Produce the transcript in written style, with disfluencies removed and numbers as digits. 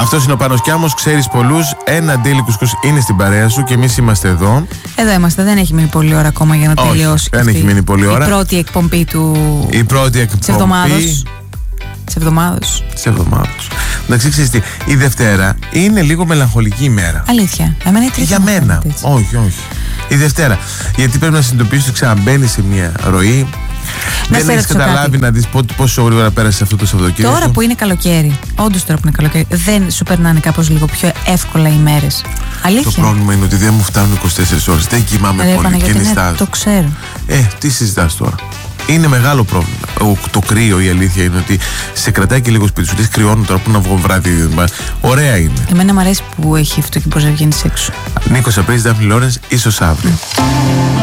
Αυτός είναι ο Πάνος Κιάμος, ξέρεις πολλούς. Ένα Daily Κουσκούς είναι στην παρέα σου και εμείς είμαστε εδώ. Εδώ είμαστε, δεν έχει μείνει πολλή ώρα ακόμα για να τελειώσει. Δεν έχει μείνει πολλή ώρα. Η πρώτη εκπομπή της εβδομάδος. Εντάξει, ξέρεις τι, η Δευτέρα είναι λίγο μελαγχολική ημέρα. Αλήθεια. Εμένα η Τρίτη. Για μένα. Όχι. Η Δευτέρα. Γιατί πρέπει να συνειδητοποιήσεις ότι ξαναμπαίνεις σε μια ροή. Δεν έχεις καταλάβει να δεις πόσο γρήγορα πέρασε αυτό το Σαββατοκύριακο. Τώρα που είναι καλοκαίρι, όντως τώρα που είναι καλοκαίρι, δεν σου περνάνε κάπως λίγο πιο εύκολα οι μέρες? Αλήθεια. Το πρόβλημα είναι ότι δεν μου φτάνουν 24 ώρες. Δεν κοιμάμαι πολύ και νηστάζω. Το ξέρω. Τι συζητάς τώρα? Είναι μεγάλο πρόβλημα. Το κρύο, η αλήθεια είναι ότι σε κρατάει και λίγο σπίτι σου. Λες κρυώνω τώρα που να βγω βράδυ. Ωραία είναι. Εμένα μου αρέσει που έχει αυτό και μπορεί να βγαίνει έξω. Νίκος Απρίλης, Δάφνη Λόρενς, ίσως αύριο.